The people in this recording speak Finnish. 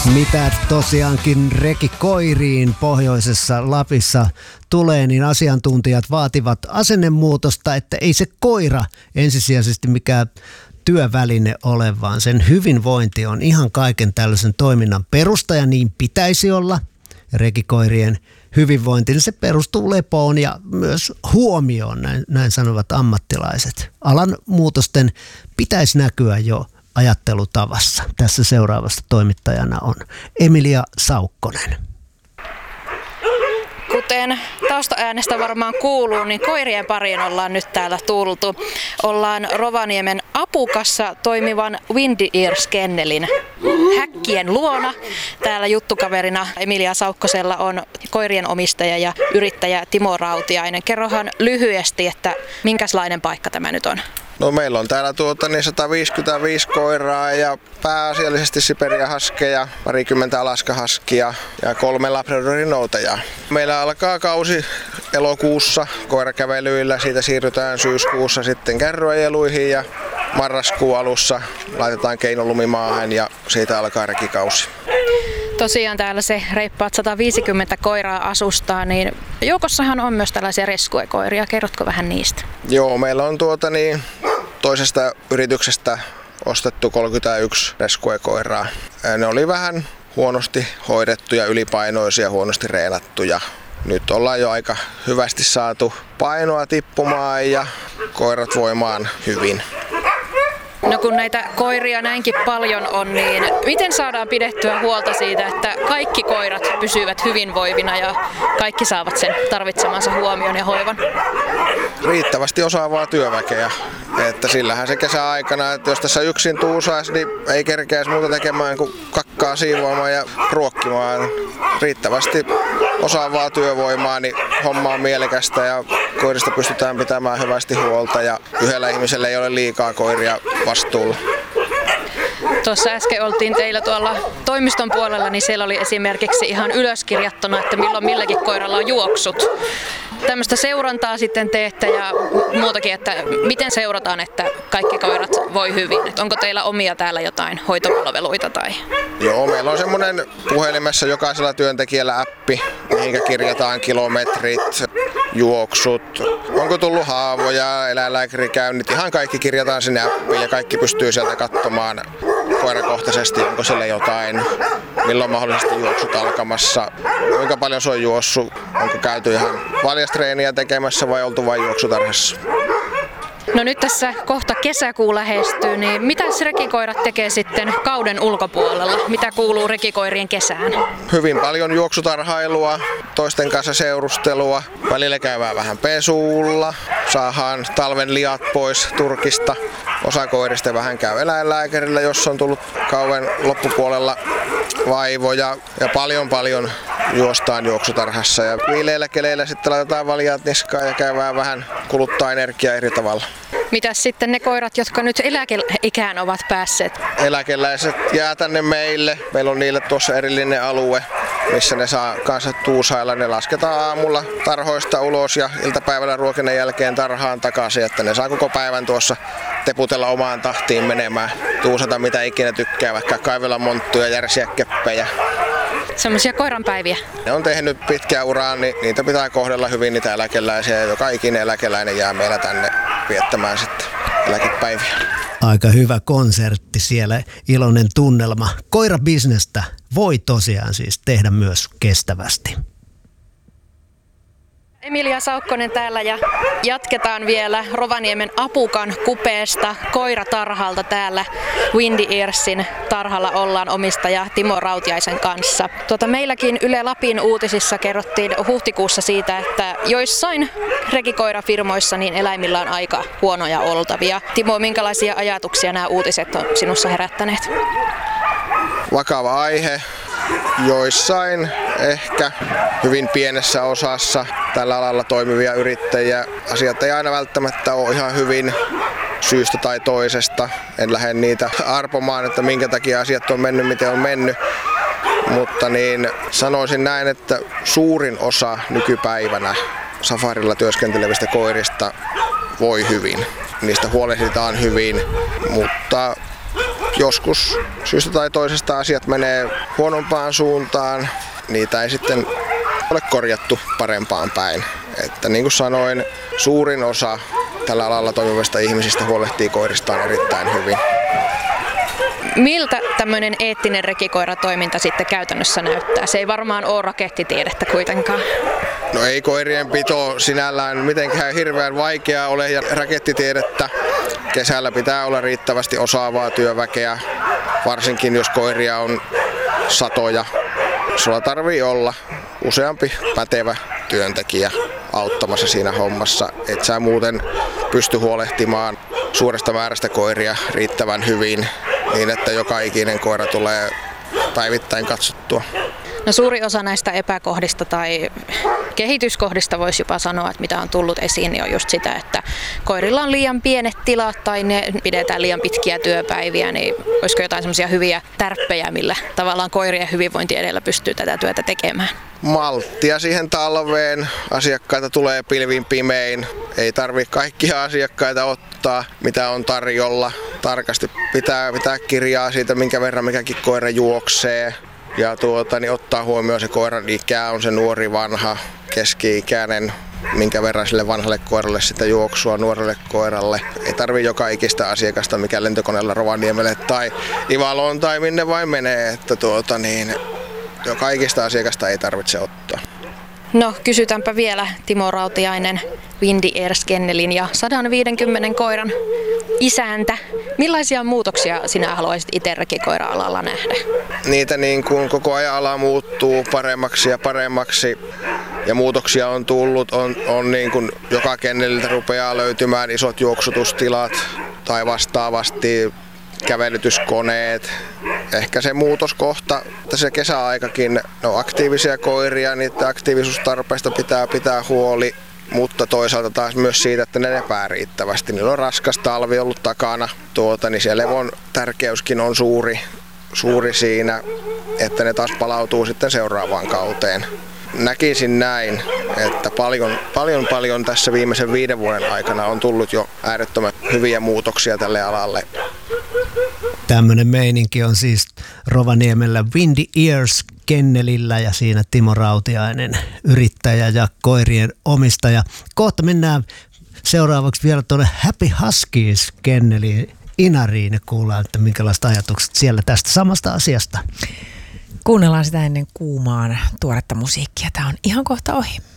Mitä tosiaankin rekikoiriin pohjoisessa Lapissa tulee, niin asiantuntijat vaativat asennemuutosta, että ei se koira ensisijaisesti mikään työväline ole, vaan sen hyvinvointi on ihan kaiken tällaisen toiminnan perusta ja niin pitäisi olla. Rekikoirien hyvinvointi, niin se perustuu lepoon ja myös huomioon, näin sanovat ammattilaiset. Alan muutosten pitäisi näkyä jo ajattelutavassa. Tässä seuraavasta toimittajana on Emilia Saukkonen. Kuten taustaäänestä varmaan kuuluu, niin koirien pariin ollaan nyt täällä tultu. Ollaan Rovaniemen Apukassa toimivan Windy Ears Kennelin häkkien luona. Täällä juttukaverina Emilia Saukkosella on koirien omistaja ja yrittäjä Timo Rautiainen. Kerrohan lyhyesti, että minkälainen paikka tämä nyt on? No meillä on täällä 155 koiraa ja pääasiallisesti siperiahaskeja, parikymmentä alaskahaskia ja 3 labradorin noutajaa. Meillä alkaa kausi elokuussa koirakävelyillä, siitä siirrytään syyskuussa sitten kärryajeluihin ja marraskuun alussa laitetaan keinolumimaahan ja siitä alkaa rekikausi. Tosiaan täällä se reippaat 150 koiraa asustaa, niin joukossahan on myös tällaisia rescuekoiria. Kerrotko vähän niistä? Joo, meillä on toisesta yrityksestä ostettu 31 rescuekoiraa. Ne oli vähän huonosti hoidettuja, ylipainoisia, huonosti reenattuja. Nyt ollaan jo aika hyvästi saatu painoa tippumaan ja koirat voimaan hyvin. No kun näitä koiria näinkin paljon on, niin miten saadaan pidettyä huolta siitä, että kaikki koirat pysyvät hyvinvoivina ja kaikki saavat sen tarvitsemansa huomion ja hoivan? Riittävästi osaavaa työväkeä. Että sillähän se kesäaikana, että jos tässä yksin tuusaisi, niin ei kerkeäisi muuta tekemään kuin kakkaa siivoamaan ja ruokkimaan. Riittävästi osaavaa työvoimaa, niin homma on mielekästä ja koirista pystytään pitämään hyvästi huolta ja yhdellä ihmisellä ei ole liikaa koiria vastuulla. Tuossa äsken oltiin teillä tuolla toimiston puolella, niin siellä oli esimerkiksi ihan ylöskirjattuna, että milloin milläkin koiralla on juoksut. Tämmöistä seurantaa sitten teette ja muutakin, että miten seurataan, että kaikki koirat voi hyvin. Et onko teillä omia täällä jotain hoitopalveluita tai? Joo, meillä on semmoinen puhelimessa jokaisella työntekijällä appi, mihinkä kirjataan kilometrit, juoksut, onko tullut haavoja, eläinlääkärikäynnit, ihan kaikki kirjataan sinne appiin ja kaikki pystyy sieltä katsomaan koirakohtaisesti, onko siellä jotain, milloin mahdollisesti juoksut alkamassa, kuinka paljon se on juossut, onko käyty ihan valjastreeniä tekemässä vai oltu vain juoksutarhassa. No nyt tässä kohta kesäkuu lähestyy, niin mitä rekikoirat tekee sitten kauden ulkopuolella? Mitä kuuluu rekikoirien kesään? Hyvin paljon juoksutarhailua, toisten kanssa seurustelua, välillä käydään vähän pesuulla, saadaan talven liat pois turkista. Osa koirista vähän käy eläinlääkärillä, jos on tullut kauden loppupuolella vaivoja ja paljon juostaan juoksutarhassa ja viileillä keleillä sitten laitetaan valjaat niskaan ja käydään vähän kuluttaa energiaa eri tavalla. Mitäs sitten ne koirat, jotka nyt eläkeikään ovat päässeet? Eläkeläiset jää tänne meille. Meillä on niille tuossa erillinen alue, missä ne saa kanssa tuusailla. Ne lasketaan aamulla tarhoista ulos ja iltapäivällä ruokinnan jälkeen tarhaan takaisin, että ne saa koko päivän tuossa teputella omaan tahtiin menemään. Tuusata mitä ikinä tykkää, vaikka kaivella monttuja, järsiä keppejä. Semmoisia koiranpäiviä. Ne on tehnyt pitkää uraa, niin niitä pitää kohdella hyvin niitä eläkeläisiä ja joka ikinen eläkeläinen jää meillä tänne viettämään sitten eläkepäiviä. Aika hyvä konsertti siellä, iloinen tunnelma. Koirabisnestä voi tosiaan siis tehdä myös kestävästi. Emilia Saukkonen täällä ja jatketaan vielä Rovaniemen Apukan kupeesta koiratarhalta täällä Windy Earsin tarhalla ollaan omistaja Timo Rautiaisen kanssa. Meilläkin Yle Lapin uutisissa kerrottiin huhtikuussa siitä, että joissain rekikoirafirmoissa niin eläimillä on aika huonoja oltavia. Timo, minkälaisia ajatuksia nämä uutiset on sinussa herättäneet? Vakava aihe. Joissain ehkä hyvin pienessä osassa tällä alalla toimivia yrittäjiä asiat ei aina välttämättä ole ihan hyvin syystä tai toisesta. En lähde niitä arpomaan, että minkä takia asiat on mennyt, miten on mennyt. Mutta sanoisin näin, että suurin osa nykypäivänä safarilla työskentelevistä koirista voi hyvin. Niistä huolehditaan hyvin, mutta joskus syystä tai toisesta asiat menee huonompaan suuntaan. Niitä ei sitten ole korjattu parempaan päin. Että niin kuin sanoin, suurin osa tällä alalla toimivista ihmisistä huolehtii koiristaan erittäin hyvin. Miltä tämmöinen eettinen rekikoiratoiminta sitten käytännössä näyttää? Se ei varmaan ole rakettitiedettä kuitenkaan. No ei koirien pito sinällään mitenkään hirveän vaikeaa ole ja rakettitiedettä. Kesällä pitää olla riittävästi osaavaa työväkeä, varsinkin jos koiria on satoja. Sulla tarvii olla useampi pätevä työntekijä auttamassa siinä hommassa, et sä muuten pysty huolehtimaan suuresta määrästä koiria riittävän hyvin niin, että joka ikinen koira tulee päivittäin katsottua. No suuri osa näistä epäkohdista tai kehityskohdista voisi jopa sanoa, että mitä on tullut esiin, niin on just sitä, että koirilla on liian pienet tilat tai ne pidetään liian pitkiä työpäiviä, niin olisiko jotain semmoisia hyviä tärppejä, millä tavallaan koirien hyvinvointi edellä pystyy tätä työtä tekemään? Malttia siihen talveen, asiakkaita tulee pilvin pimein, ei tarvitse kaikkia asiakkaita ottaa, mitä on tarjolla. Tarkasti pitää kirjaa siitä, minkä verran mikäkin koira juoksee. Ja niin ottaa huomioon se koiran ikä, on se nuori, vanha, keski-ikäinen, minkä verran sille vanhalle koiralle sitä juoksua nuorelle koiralle. Ei tarvitse joka ikistä asiakasta, mikä lentokoneella Rovaniemelle tai Ivaloon tai minne vain menee, että joka ikistä asiakasta ei tarvitse ottaa. No kysytäänpä vielä Timo Rautiainen, Windy Ears Kennelin ja 150 koiran isäntä. Millaisia muutoksia sinä haluaisit itse rekikoira-alalla nähdä? Niitä niin kuin koko ajan ala muuttuu paremmaksi ja paremmaksi ja muutoksia on tullut. On niin kuin joka kenneliltä rupeaa löytymään isot juoksutustilat tai vastaavasti kävelytyskoneet. Ehkä se muutoskohta, että se kesäaikakin on aktiivisia koiria, niiden aktiivisuustarpeista pitää huoli, mutta toisaalta taas myös siitä, että ne lepää riittävästi. Niillä on raskas talvi ollut takana, niin se levon tärkeyskin on suuri siinä, että ne taas palautuu sitten seuraavaan kauteen. Näkisin näin, että paljon tässä viimeisen 5 vuoden aikana on tullut jo äärettömän hyviä muutoksia tälle alalle. Tämmöinen meininki on siis Rovaniemellä Windy Ears Kennelillä ja siinä Timo Rautiainen, yrittäjä ja koirien omistaja. Kohta mennään seuraavaksi vielä tuonne Happy Huskies Kenneliin Inariin ja kuullaan, että minkälaiset ajatukset siellä tästä samasta asiasta. Kuunnellaan sitä ennen kuumaan tuoretta musiikkia. Tämä on ihan kohta ohi.